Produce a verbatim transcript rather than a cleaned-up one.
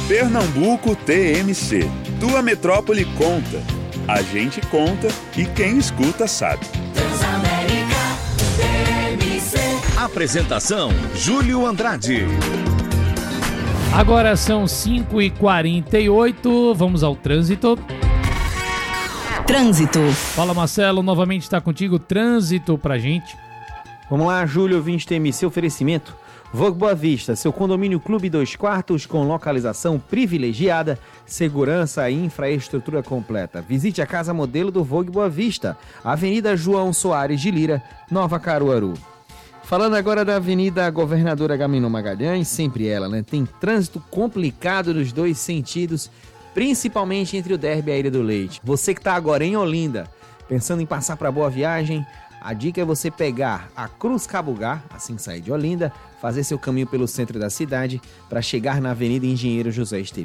Pernambuco T M C. Tua metrópole conta. A gente conta e quem escuta sabe. Transamérica T M C. Apresentação: Júlio Andrade. Agora são cinco e quarenta e oito, vamos ao trânsito. Trânsito. Fala, Marcelo, novamente está contigo, trânsito pra gente. Vamos lá, Júlio, vinte T M C, oferecimento Vogue Boa Vista, seu condomínio clube dois quartos com localização privilegiada, segurança e infraestrutura completa. Visite a casa modelo do Vogue Boa Vista, Avenida João Soares de Lira, Nova Caruaru. Falando agora da Avenida Governador Agamenon Magalhães, sempre ela, né? Tem trânsito complicado nos dois sentidos, principalmente entre o Derby e a Ilha do Leite. Você que está agora em Olinda, pensando em passar para Boa Viagem, a dica é você pegar a Cruz Cabugá, assim que sair de Olinda, fazer seu caminho pelo centro da cidade para chegar na Avenida Engenheiro José Esteves.